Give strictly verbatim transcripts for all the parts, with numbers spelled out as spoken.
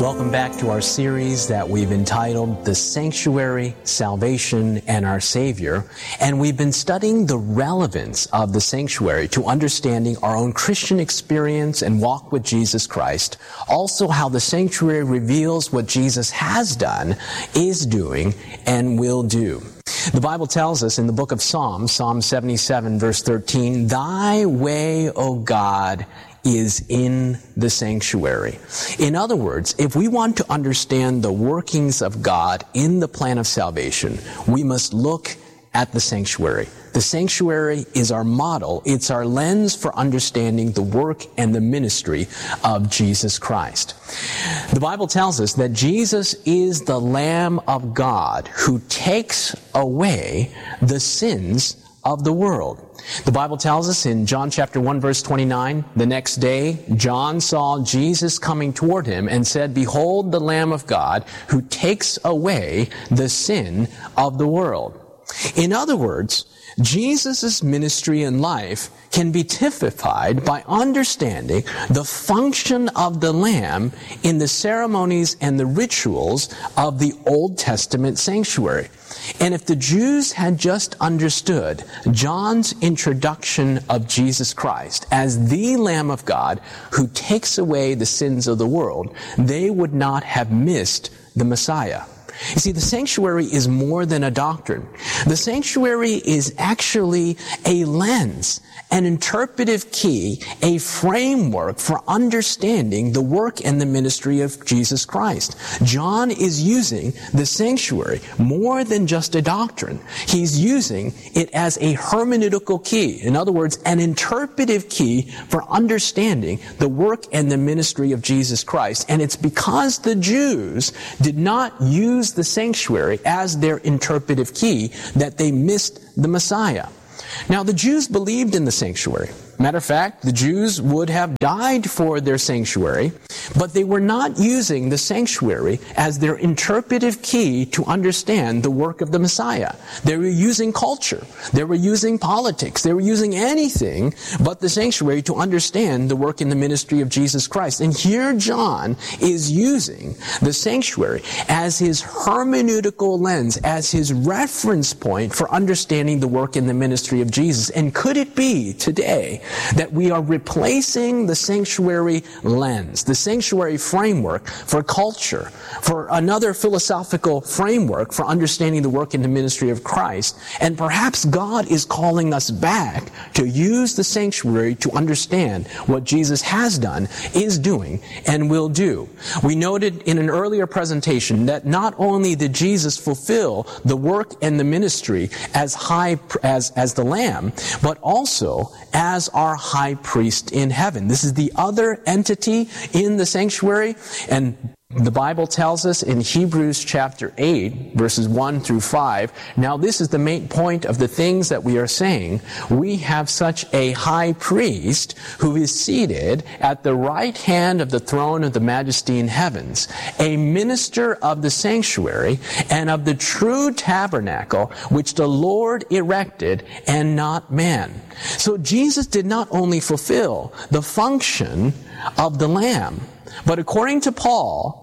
Welcome back to our series that we've entitled The Sanctuary, Salvation, and Our Savior. And we've been studying the relevance of the sanctuary to understanding our own Christian experience and walk with Jesus Christ. Also how the sanctuary reveals what Jesus has done, is doing, and will do. The Bible tells us in the book of Psalms, Psalm seventy-seven, verse thirteen, "Thy way, O God, is in the sanctuary." In other words, if we want to understand the workings of God in the plan of salvation, we must look at the sanctuary. The sanctuary is our model. It's our lens for understanding the work and the ministry of Jesus Christ. The Bible tells us that Jesus is the Lamb of God who takes away the sins of the world. The Bible tells us in John chapter one verse twenty-nine, the next day John saw Jesus coming toward him and said, "Behold the Lamb of God who takes away the sin of the world." In other words, Jesus' ministry and life can be typified by understanding the function of the Lamb in the ceremonies and the rituals of the Old Testament sanctuary. And if the Jews had just understood John's introduction of Jesus Christ as the Lamb of God who takes away the sins of the world, they would not have missed the Messiah. You see, the sanctuary is more than a doctrine. The sanctuary is actually a lens, an interpretive key, a framework for understanding the work and the ministry of Jesus Christ. John is using the sanctuary more than just a doctrine. He's using it as a hermeneutical key. In other words, an interpretive key for understanding the work and the ministry of Jesus Christ. And it's because the Jews did not use the sanctuary as their interpretive key that they missed the Messiah. Now, the Jews believed in the sanctuary. Matter of fact, the Jews would have died for their sanctuary, but they were not using the sanctuary as their interpretive key to understand the work of the Messiah. They were using culture. They were using politics. They were using anything but the sanctuary to understand the work and the ministry of Jesus Christ. And here John is using the sanctuary as his hermeneutical lens, as his reference point for understanding the work and the ministry of Jesus. And could it be today that we are replacing the sanctuary lens, the sanctuary framework for culture, for another philosophical framework for understanding the work and the ministry of Christ, and perhaps God is calling us back to use the sanctuary to understand what Jesus has done, is doing, and will do. We noted in an earlier presentation that not only did Jesus fulfill the work and the ministry as high as as the Lamb, but also as our high priest in heaven. This is the other entity in the sanctuary, and the Bible tells us in Hebrews chapter eight, verses one through five, now this is the main point of the things that we are saying. We have such a high priest who is seated at the right hand of the throne of the majesty in heavens, a minister of the sanctuary and of the true tabernacle which the Lord erected and not man. So Jesus did not only fulfill the function of the Lamb, but according to Paul,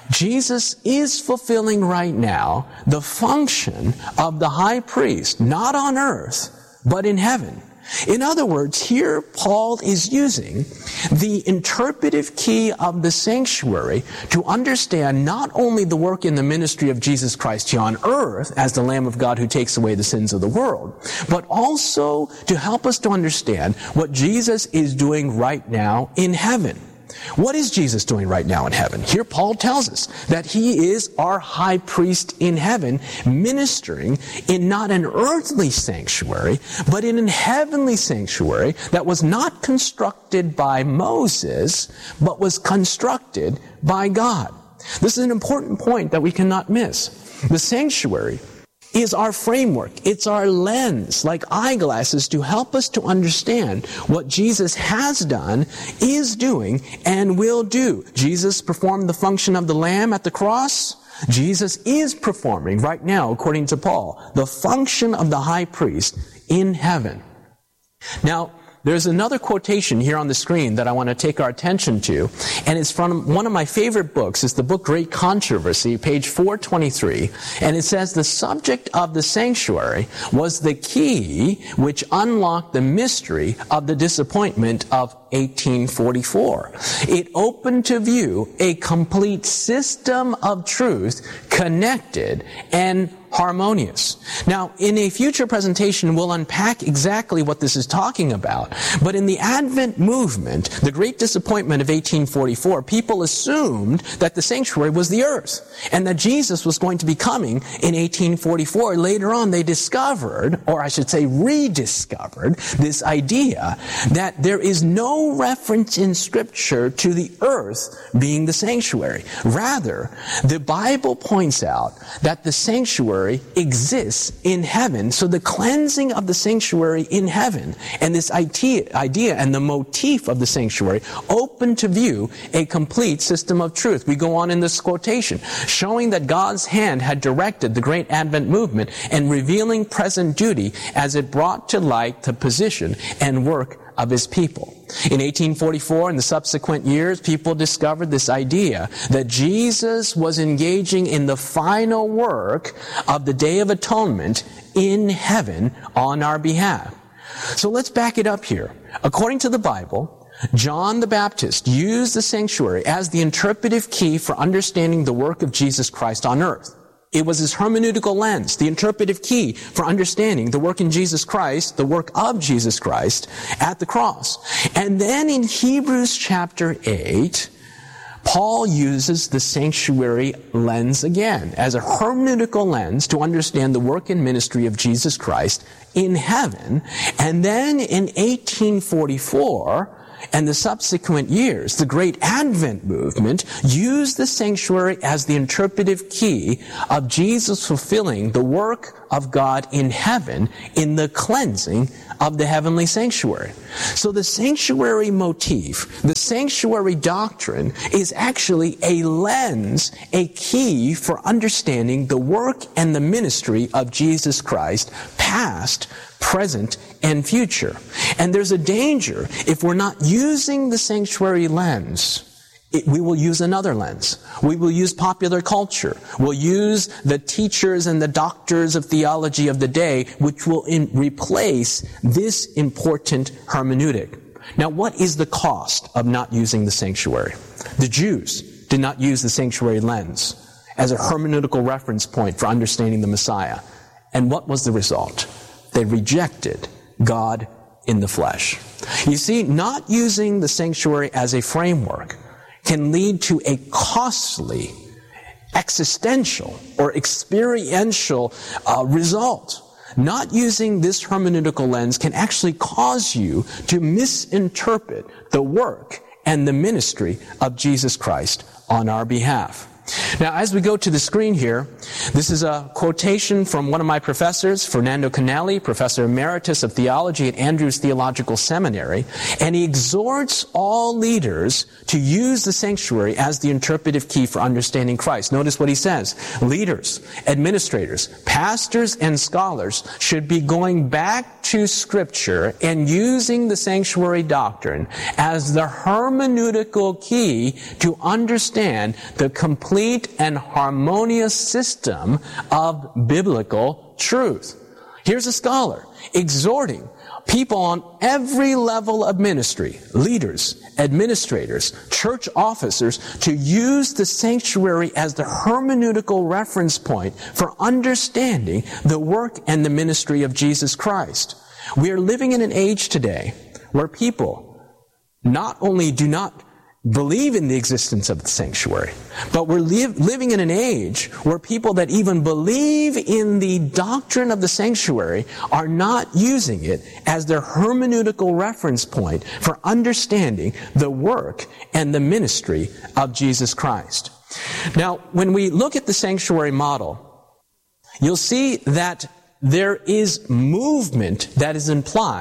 Jesus is fulfilling right now the function of the high priest, not on earth, but in heaven. In other words, here Paul is using the interpretive key of the sanctuary to understand not only the work in the ministry of Jesus Christ here on earth as the Lamb of God who takes away the sins of the world, but also to help us to understand what Jesus is doing right now in heaven. What is Jesus doing right now in heaven? Here Paul tells us that he is our high priest in heaven, ministering in not an earthly sanctuary, but in a heavenly sanctuary that was not constructed by Moses, but was constructed by God. This is an important point that we cannot miss. The sanctuary is our framework. It's our lens, like eyeglasses, to help us to understand what Jesus has done, is doing, and will do. Jesus performed the function of the Lamb at the cross. Jesus is performing right now, according to Paul, the function of the high priest in heaven. Now, there's another quotation here on the screen that I want to take our attention to, and it's from one of my favorite books. It's the book Great Controversy, page four twenty-three, and it says, the subject of the sanctuary was the key which unlocked the mystery of the disappointment of eighteen forty-four. It opened to view a complete system of truth, connected and harmonious. Now, in a future presentation, we'll unpack exactly what this is talking about. But in the Advent movement, the great disappointment of eighteen forty-four, people assumed that the sanctuary was the earth and that Jesus was going to be coming in eighteen forty-four. Later on, they discovered, or I should say rediscovered, this idea that there is no reference in Scripture to the earth being the sanctuary. Rather, the Bible points out that the sanctuary exists in heaven. So the cleansing of the sanctuary in heaven and this idea, idea and the motif of the sanctuary open to view a complete system of truth. We go on in this quotation, showing that God's hand had directed the great Advent movement and revealing present duty as it brought to light the position and work of His people. In eighteen forty-four and the subsequent years, people discovered this idea that Jesus was engaging in the final work of the Day of Atonement in heaven on our behalf. So let's back it up here. According to the Bible, John the Baptist used the sanctuary as the interpretive key for understanding the work of Jesus Christ on earth. It was his hermeneutical lens, the interpretive key for understanding the work in Jesus Christ, the work of Jesus Christ at the cross. And then in Hebrews chapter eight, Paul uses the sanctuary lens again as a hermeneutical lens to understand the work and ministry of Jesus Christ in heaven. And then in eighteen forty-four, and the subsequent years, the great Advent movement used the sanctuary as the interpretive key of Jesus fulfilling the work of God in heaven in the cleansing of the heavenly sanctuary. So the sanctuary motif, the sanctuary doctrine, is actually a lens, a key for understanding the work and the ministry of Jesus Christ, past, present, and future. And there's a danger if we're not using the sanctuary lens. It, we will use another lens. We will use popular culture. We'll use the teachers and the doctors of theology of the day, which will in, replace this important hermeneutic. Now, what is the cost of not using the sanctuary? The Jews did not use the sanctuary lens as a hermeneutical reference point for understanding the Messiah. And what was the result? They rejected God in the flesh. You see, not using the sanctuary as a framework can lead to a costly, existential, or experiential uh, result. Not using this hermeneutical lens can actually cause you to misinterpret the work and the ministry of Jesus Christ on our behalf. Now, as we go to the screen here, this is a quotation from one of my professors, Fernando Canelli, Professor Emeritus of Theology at Andrews Theological Seminary, and he exhorts all leaders to use the sanctuary as the interpretive key for understanding Christ. Notice what he says. Leaders, administrators, pastors, and scholars should be going back to Scripture and using the sanctuary doctrine as the hermeneutical key to understand the complete and harmonious system of biblical truth. Here's a scholar exhorting people on every level of ministry, leaders, administrators, church officers, to use the sanctuary as the hermeneutical reference point for understanding the work and the ministry of Jesus Christ. We are living in an age today where people not only do not believe in the existence of the sanctuary, but we're live, living in an age where people that even believe in the doctrine of the sanctuary are not using it as their hermeneutical reference point for understanding the work and the ministry of Jesus Christ. Now, when we look at the sanctuary model, you'll see that there is movement that is implied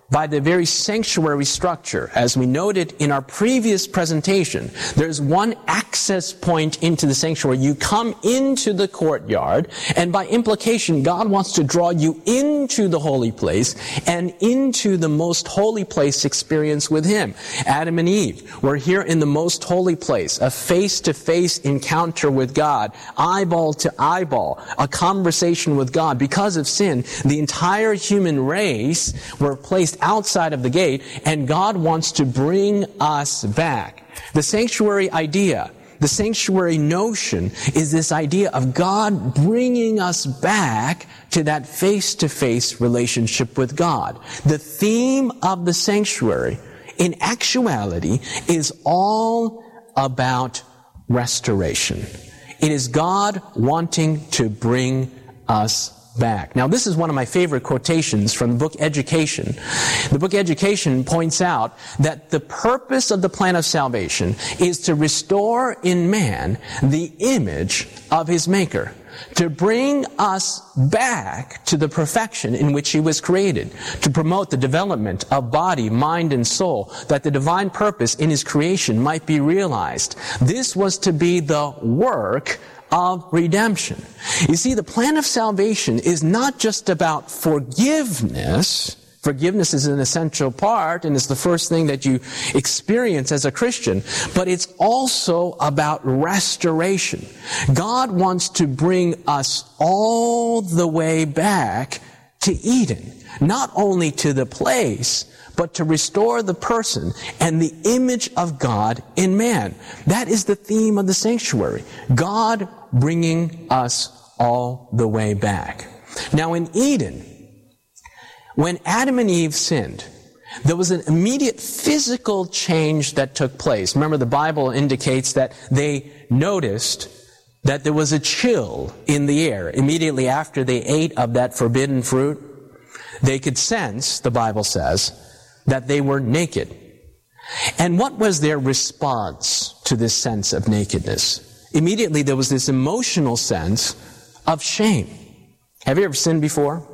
by the very sanctuary structure. As we noted in our previous presentation, there's one access point into the sanctuary. You come into the courtyard, and by implication, God wants to draw you into the holy place and into the most holy place experience with Him. Adam and Eve were here in the most holy place, a face-to-face encounter with God, eyeball to eyeball, a conversation with God. Because of sin, the entire human race were placed outside of the gate, and God wants to bring us back. The sanctuary idea, the sanctuary notion, is this idea of God bringing us back to that face-to-face relationship with God. The theme of the sanctuary, in actuality, is all about restoration. It is God wanting to bring us back. Now, this is one of my favorite quotations from the book Education. The book Education points out that the purpose of the plan of salvation is to restore in man the image of his Maker, to bring us back to the perfection in which he was created, to promote the development of body, mind, and soul, that the divine purpose in his creation might be realized. This was to be the work of redemption. You see, the plan of salvation is not just about forgiveness. Forgiveness is an essential part, and it's the first thing that you experience as a Christian, but it's also about restoration. God wants to bring us all the way back to Eden, not only to the place, but to restore the person and the image of God in man. That is the theme of the sanctuary. God bringing us all the way back. Now in Eden, when Adam and Eve sinned, there was an immediate physical change that took place. Remember, the Bible indicates that they noticed that there was a chill in the air immediately after they ate of that forbidden fruit. They could sense, the Bible says, that they were naked. And what was their response to this sense of nakedness? Immediately there was this emotional sense of shame. Have you ever sinned before?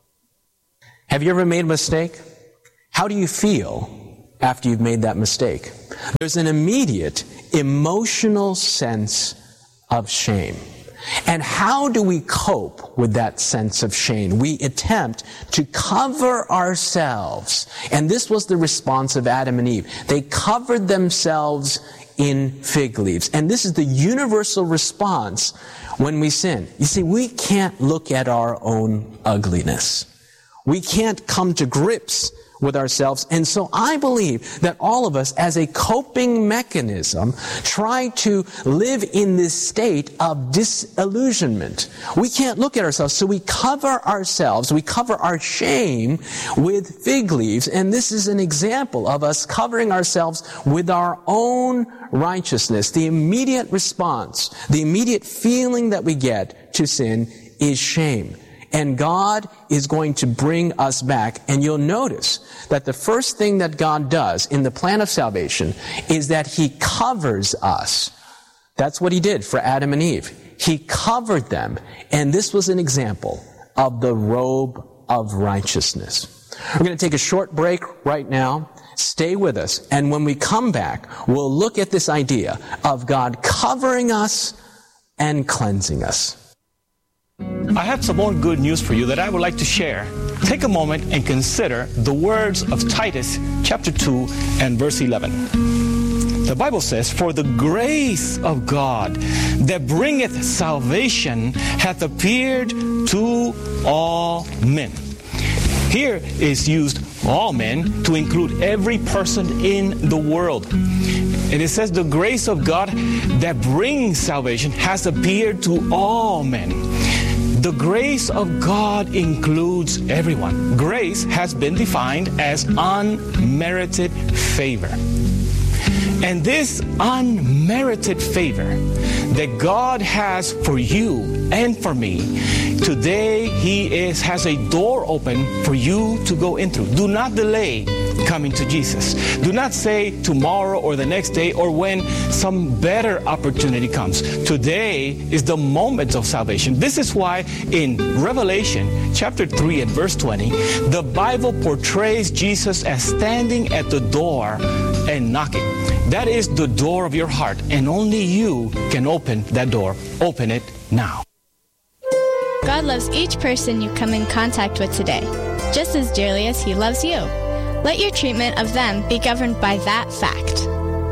Have you ever made a mistake? How do you feel after you've made that mistake? There's an immediate emotional sense of shame. And how do we cope with that sense of shame? We attempt to cover ourselves. And this was the response of Adam and Eve. They covered themselves in fig leaves. And this is the universal response when we sin. You see, we can't look at our own ugliness. We can't come to grips with ourselves. And so I believe that all of us, as a coping mechanism, try to live in this state of disillusionment. We can't look at ourselves, so we cover ourselves, we cover our shame with fig leaves. And this is an example of us covering ourselves with our own righteousness. The immediate response, the immediate feeling that we get to sin is shame. And God is going to bring us back. And you'll notice that the first thing that God does in the plan of salvation is that He covers us. That's what He did for Adam and Eve. He covered them. And this was an example of the robe of righteousness. We're going to take a short break right now. Stay with us. And when we come back, we'll look at this idea of God covering us and cleansing us. I have some more good news for you that I would like to share. Take a moment and consider the words of Titus chapter two and verse eleven. The Bible says, "For the grace of God that bringeth salvation hath appeared to all men." Here is used all men to include every person in the world. And it says the grace of God that brings salvation has appeared to all men. The grace of God includes everyone. Grace has been defined as unmerited favor. And this unmerited favor that God has for you and for me. Today, He is has a door open for you to go into. Do not delay coming to Jesus. Do not say tomorrow or the next day or when some better opportunity comes. Today is the moment of salvation. This is why in Revelation chapter three and verse twenty, the Bible portrays Jesus as standing at the door and knocking. That is the door of your heart, and only you can open that door. Open it now. God loves each person you come in contact with today, just as dearly as He loves you. Let your treatment of them be governed by that fact.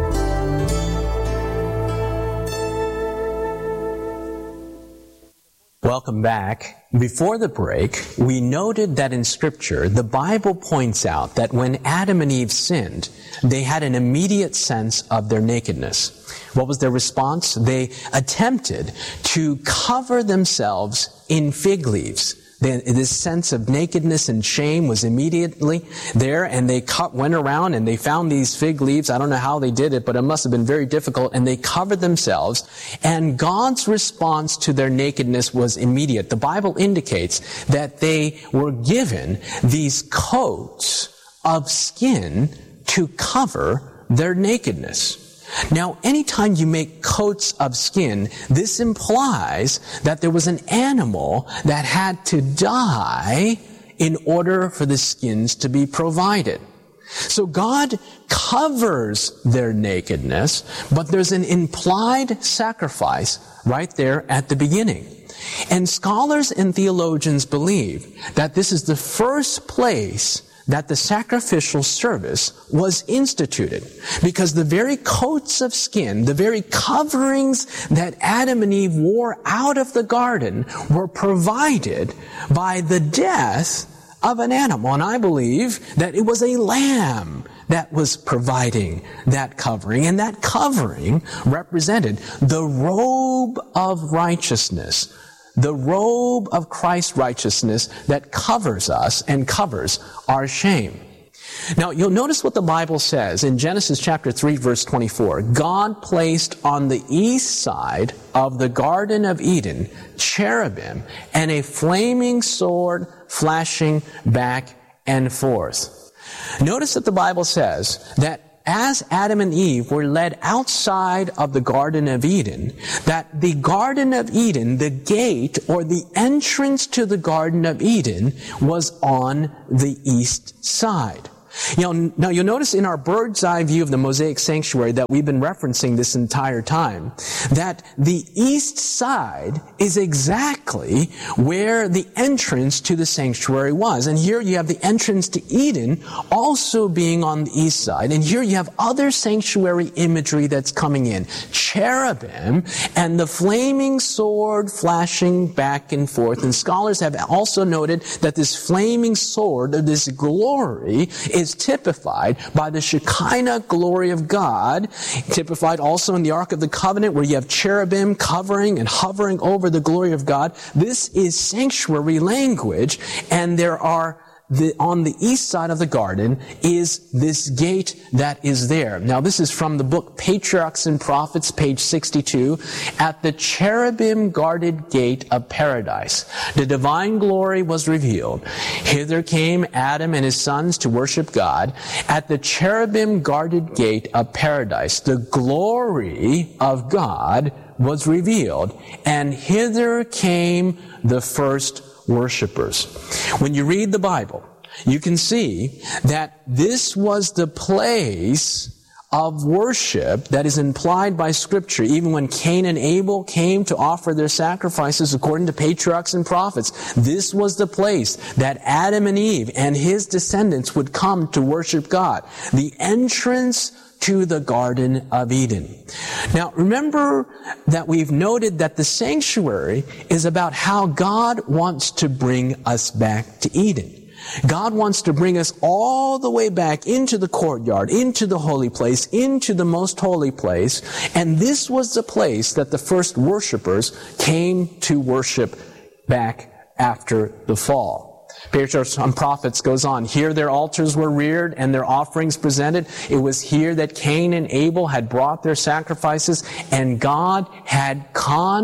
Welcome back. Before the break, we noted that in Scripture, the Bible points out that when Adam and Eve sinned, they had an immediate sense of their nakedness. What was their response? They attempted to cover themselves in fig leaves. They, this sense of nakedness and shame was immediately there, and they cut, went around and they found these fig leaves. I don't know how they did it, but it must have been very difficult, and they covered themselves. And God's response to their nakedness was immediate. The Bible indicates that they were given these coats of skin to cover their nakedness. Now, anytime you make coats of skin, this implies that there was an animal that had to die in order for the skins to be provided. So God covers their nakedness, but there's an implied sacrifice right there at the beginning. And scholars and theologians believe that this is the first place that the sacrificial service was instituted, because the very coats of skin, the very coverings that Adam and Eve wore out of the garden were provided by the death of an animal. And I believe that it was a lamb that was providing that covering, and that covering represented the robe of righteousness, the robe of Christ's righteousness that covers us and covers our shame. Now, you'll notice what the Bible says in Genesis chapter three, verse twenty-four. God placed on the east side of the Garden of Eden cherubim and a flaming sword flashing back and forth. Notice that the Bible says that as Adam and Eve were led outside of the Garden of Eden, that the Garden of Eden, the gate or the entrance to the Garden of Eden, was on the east side. You know, now you'll notice in our bird's eye view of the Mosaic sanctuary that we've been referencing this entire time, that the east side is exactly where the entrance to the sanctuary was. And here you have the entrance to Eden also being on the east side. And here you have other sanctuary imagery that's coming in. Cherubim and the flaming sword flashing back and forth. And scholars have also noted that this flaming sword, or this glory, is is typified by the Shekinah glory of God, typified also in the Ark of the Covenant where you have cherubim covering and hovering over the glory of God. This is sanctuary language, and there are The, on the east side of the garden is this gate that is there. Now, this is from the book Patriarchs and Prophets, page sixty-two. At the cherubim guarded gate of paradise, the divine glory was revealed. Hither came Adam and his sons to worship God. At the cherubim guarded gate of paradise, the glory of God was revealed, and hither came the first worshipers. When you read the Bible, you can see that this was the place of worship that is implied by Scripture. Even when Cain and Abel came to offer their sacrifices according to Patriarchs and Prophets, this was the place that Adam and Eve and his descendants would come to worship God. The entrance to the Garden of Eden. Now, remember that we've noted that the sanctuary is about how God wants to bring us back to Eden. God wants to bring us all the way back into the courtyard, into the holy place, into the most holy place. And this was the place that the first worshipers came to worship back after the fall. Patriarchs and Prophets goes on. Here their altars were reared and their offerings presented. It was here that Cain and Abel had brought their sacrifices, and God had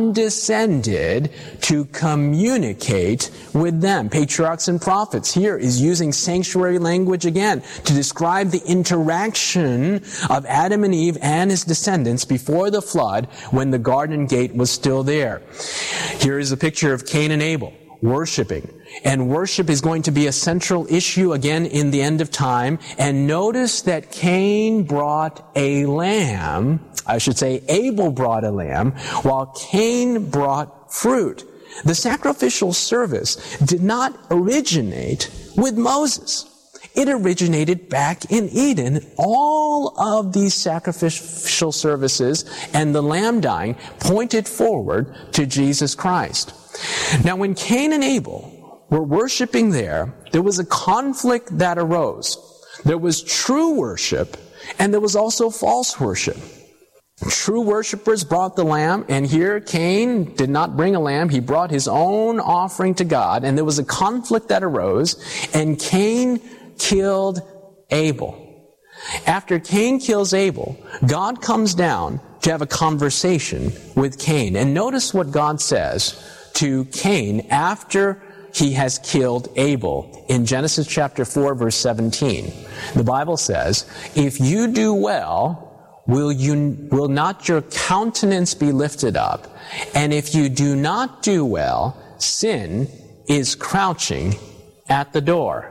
condescended to communicate with them. Patriarchs and Prophets here is using sanctuary language again to describe the interaction of Adam and Eve and his descendants before the flood when the garden gate was still there. Here is a picture of Cain and Abel worshiping. And worship is going to be a central issue again in the end of time. And notice that Cain brought a lamb, I should say Abel brought a lamb, while Cain brought fruit. The sacrificial service did not originate with Moses. It originated back in Eden. All of these sacrificial services and the lamb dying pointed forward to Jesus Christ. Now, when Cain and Abel were worshiping there, there was a conflict that arose. There was true worship, and there was also false worship. True worshipers brought the lamb, and here Cain did not bring a lamb. He brought his own offering to God, and there was a conflict that arose, and Cain killed Abel. After Cain kills Abel, God comes down to have a conversation with Cain. And notice what God says to Cain after he has killed Abel in Genesis chapter four, verse seventeen. The Bible says, "If you do well, will you will not your countenance be lifted up? And if you do not do well, sin is crouching at the door."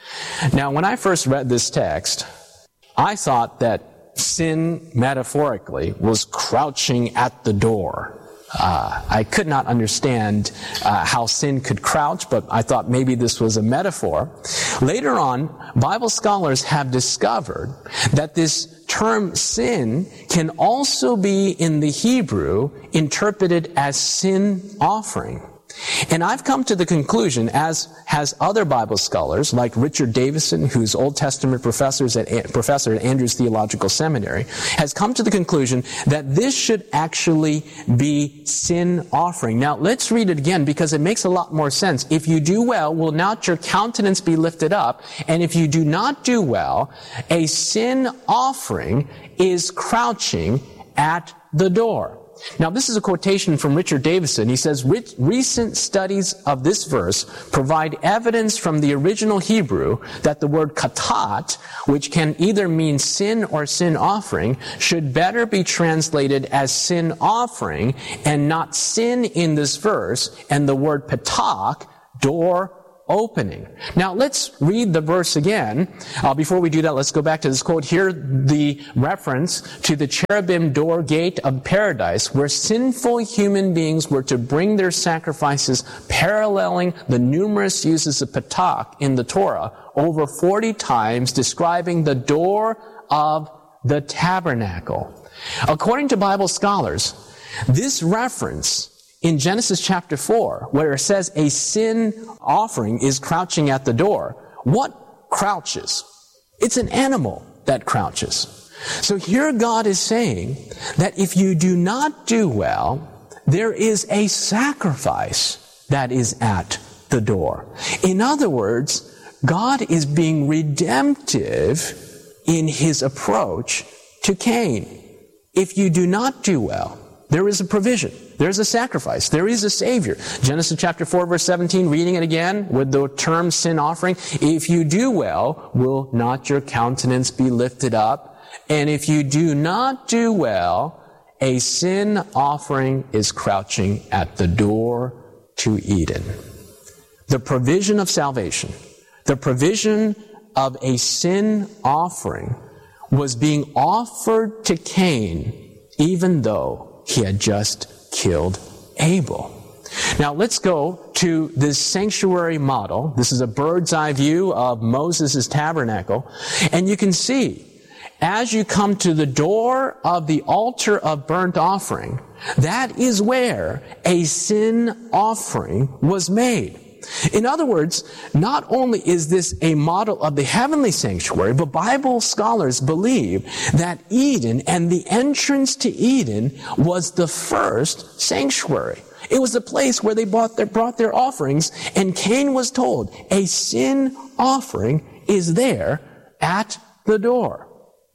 Now, when I first read this text, I thought that sin, metaphorically, was crouching at the door. Uh, I could not understand uh, how sin could crouch, but I thought maybe this was a metaphor. Later on, Bible scholars have discovered that this term sin can also be in the Hebrew interpreted as sin offering. And I've come to the conclusion, as has other Bible scholars, like Richard Davison, who's Old Testament professors at, professor at Andrews Theological Seminary, has come to the conclusion that this should actually be sin offering. Now, let's read it again, because it makes a lot more sense. If you do well, will not your countenance be lifted up? And if you do not do well, a sin offering is crouching at the door. Now, this is a quotation from Richard Davison. He says, recent studies of this verse provide evidence from the original Hebrew that the word katat, which can either mean sin or sin offering, should better be translated as sin offering and not sin in this verse, and the word patak, door opening. Now, let's read the verse again. Uh, before we do that, let's go back to this quote. Here, the reference to the cherubim door gate of paradise, where sinful human beings were to bring their sacrifices, paralleling the numerous uses of patak in the Torah, over forty times, describing the door of the tabernacle. According to Bible scholars, this reference in Genesis chapter four, where it says a sin offering is crouching at the door, what crouches? It's an animal that crouches. So here God is saying that if you do not do well, there is a sacrifice that is at the door. In other words, God is being redemptive in his approach to Cain. If you do not do well, there is a provision. There's a sacrifice. There is a Savior. Genesis chapter four, verse seventeen, reading it again with the term sin offering. If you do well, will not your countenance be lifted up? And if you do not do well, a sin offering is crouching at the door to Eden. The provision of salvation, the provision of a sin offering, was being offered to Cain, even though he had just killed Abel. Now let's go to this sanctuary model. This is a bird's eye view of Moses' tabernacle. And you can see, as you come to the door of the altar of burnt offering, that is where a sin offering was made. In other words, not only is this a model of the heavenly sanctuary, but Bible scholars believe that Eden and the entrance to Eden was the first sanctuary. It was the place where they brought their, brought their offerings, and Cain was told, a sin offering is there at the door.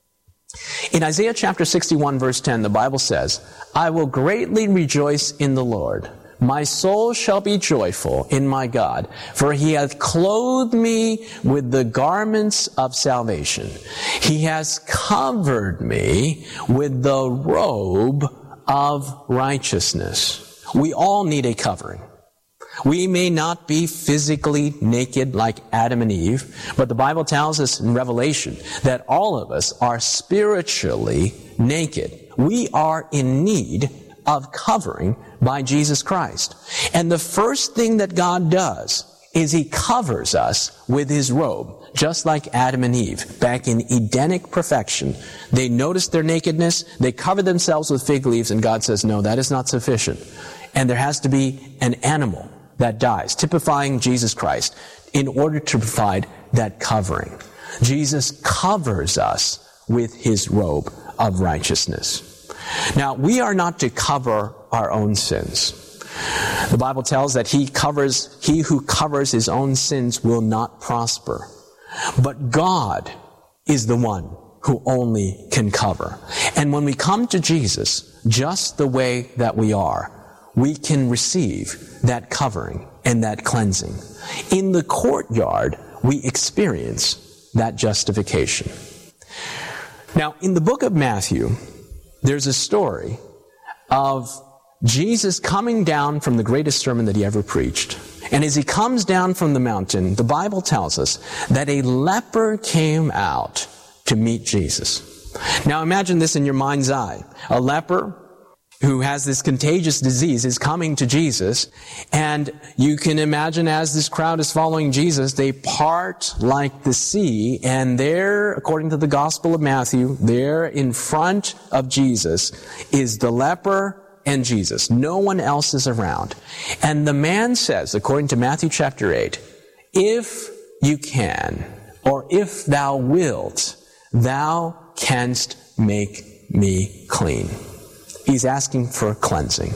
In Isaiah chapter sixty-one, verse ten, the Bible says, I will greatly rejoice in the Lord. My soul shall be joyful in my God, for he hath clothed me with the garments of salvation. He has covered me with the robe of righteousness. We all need a covering. We may not be physically naked like Adam and Eve, but the Bible tells us in Revelation that all of us are spiritually naked. We are in need of covering by Jesus Christ. And the first thing that God does is he covers us with his robe, just like Adam and Eve. Back in Edenic perfection, they noticed their nakedness, they covered themselves with fig leaves, and God says, no, that is not sufficient. And there has to be an animal that dies, typifying Jesus Christ, in order to provide that covering. Jesus covers us with his robe of righteousness. Now, we are not to cover our own sins. The Bible tells that he covers, he who covers his own sins will not prosper. But God is the one who only can cover. And when we come to Jesus, just the way that we are, we can receive that covering and that cleansing. In the courtyard, we experience that justification. Now, in the book of Matthew, there's a story of Jesus coming down from the greatest sermon that he ever preached. And as he comes down from the mountain, the Bible tells us that a leper came out to meet Jesus. Now imagine this in your mind's eye. A leper who has this contagious disease is coming to Jesus, and you can imagine as this crowd is following Jesus, they part like the sea, and there, according to the Gospel of Matthew, there in front of Jesus is the leper and Jesus. No one else is around. And the man says, according to Matthew chapter eight, if you can, or if thou wilt, thou canst make me clean. He's asking for cleansing.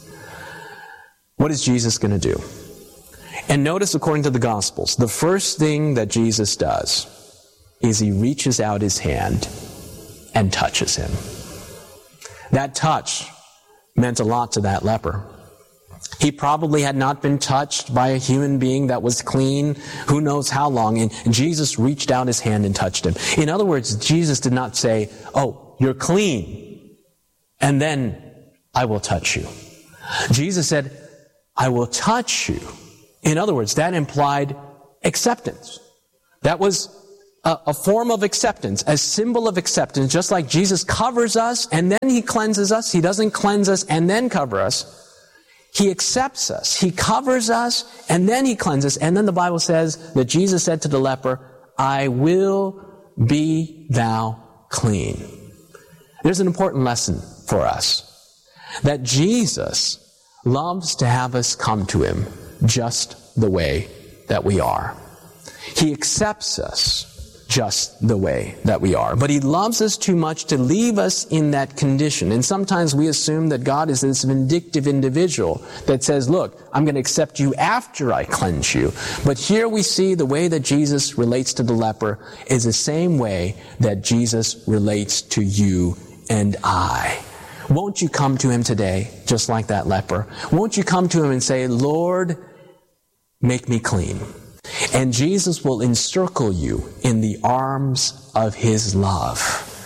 What is Jesus going to do? And notice, according to the Gospels, the first thing that Jesus does is he reaches out his hand and touches him. That touch meant a lot to that leper. He probably had not been touched by a human being that was clean, who knows how long, and Jesus reached out his hand and touched him. In other words, Jesus did not say, oh, you're clean, and then I will touch you. Jesus said, I will touch you. In other words, that implied acceptance. That was a, a form of acceptance, a symbol of acceptance, just like Jesus covers us and then he cleanses us. He doesn't cleanse us and then cover us. He accepts us. He covers us and then he cleanses. And then the Bible says that Jesus said to the leper, I will be thou clean. There's an important lesson for us, that Jesus loves to have us come to him just the way that we are. He accepts us just the way that we are. But he loves us too much to leave us in that condition. And sometimes we assume that God is this vindictive individual that says, look, I'm going to accept you after I cleanse you. But here we see the way that Jesus relates to the leper is the same way that Jesus relates to you and I. Won't you come to him today, just like that leper? Won't you come to him and say, Lord, make me clean? And Jesus will encircle you in the arms of his love.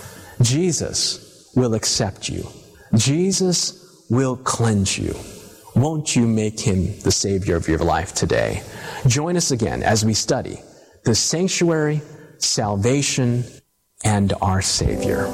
Jesus will accept you. Jesus will cleanse you. Won't you make him the Savior of your life today? Join us again as we study the sanctuary, salvation, and our Savior.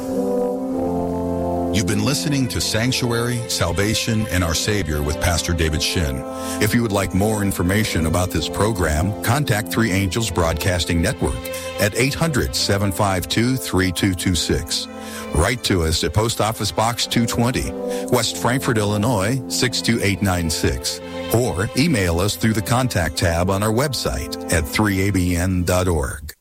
You've been listening to Sanctuary, Salvation, and Our Savior with Pastor David Shin. If you would like more information about this program, contact Three Angels Broadcasting Network at eight hundred, seven five two, three two two six. Write to us at Post Office Box two twenty, West Frankfort, Illinois, six two eight nine six. or email us through the contact tab on our website at three A B N dot org.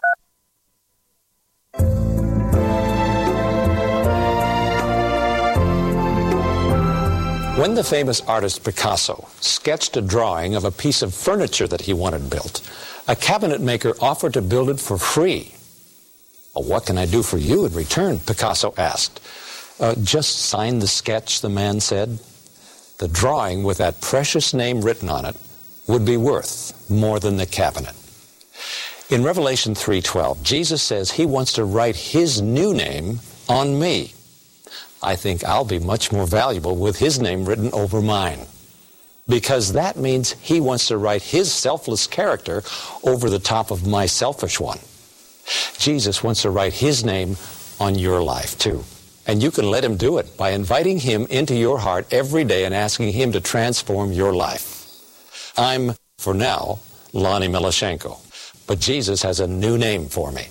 When the famous artist Picasso sketched a drawing of a piece of furniture that he wanted built, a cabinet maker offered to build it for free. Well, what can I do for you in return? Picasso asked. Uh, just sign the sketch, the man said. The drawing with that precious name written on it would be worth more than the cabinet. In Revelation three twelve, Jesus says he wants to write his new name on me. I think I'll be much more valuable with his name written over mine, because that means he wants to write his selfless character over the top of my selfish one. Jesus wants to write his name on your life too. And you can let him do it by inviting him into your heart every day and asking him to transform your life. I'm, for now, Lonnie Milashenko, but Jesus has a new name for me.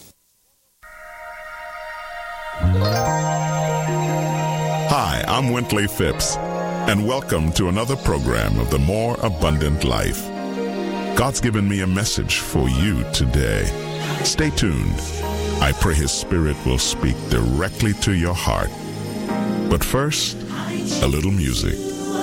Hi, I'm Wintley Phipps, and welcome to another program of The More Abundant Life. God's given me a message for you today. Stay tuned. I pray His Spirit will speak directly to your heart. But first, a little music.